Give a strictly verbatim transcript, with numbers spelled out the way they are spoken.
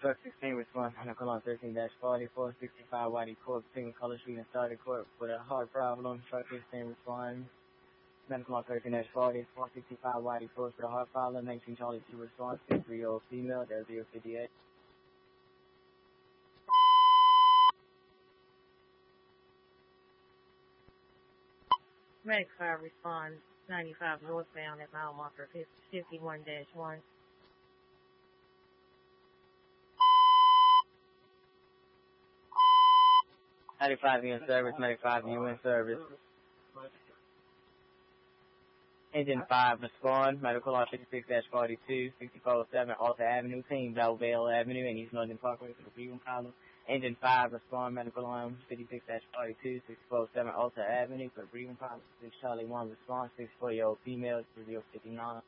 Truck sixteen response, medical on thirteen forty, four sixty-five Whitey Court, Single Color Street and started court with a heart problem. Truck sixteen response, medical on thirteen forty, four sixty-five Whitey Court with a heart problem. nineteen Charlie two response, three-year-old female, there's zero fifty-eight. Medic five responds, ninety-five northbound at mile marker fifty-one dash one. ninety-five, you in service, ninety-five, you in service. Engine five, respond, medical on fifty-six forty-two, sixty-four oh seven Alta Avenue, team Belleville Avenue, and East London Parkway for the breathing problem. Engine five, respond, medical on fifty-six forty-two, sixty-four oh seven Alta Avenue for the breathing problem. six Charlie one, response, six forty-year-old female, zero fifty-nine.